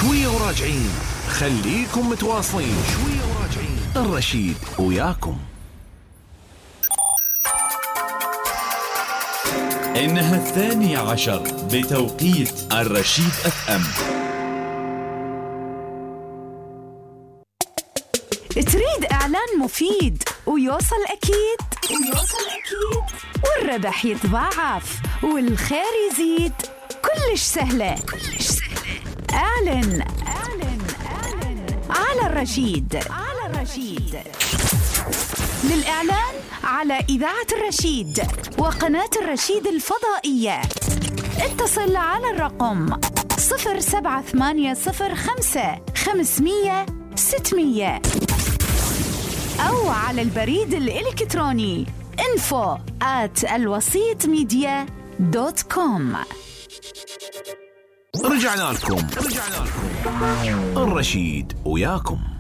شوية وراجعين، خليكم متواصلين. شوية وراجعين، الرشيد وياكم. إنها 12 بتوقيت الرشيد FM. تريد إعلان مفيد ويوصل أكيد والربح يتضاعف والخير يزيد، كلش سهلة. اعلن على الرشيد. للإعلان على إذاعة الرشيد وقناة الرشيد الفضائية اتصل على الرقم 07805 أو على البريد الإلكتروني info@alwasitmedia.com. رجعنا لكم. الرشيد وياكم.